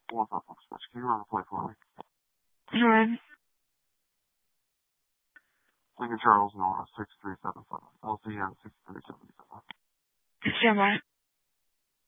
What's up, folks? Can you run the play for me? Good. Lincoln Charles, Nora, 6377. LCN 6377. Stand by.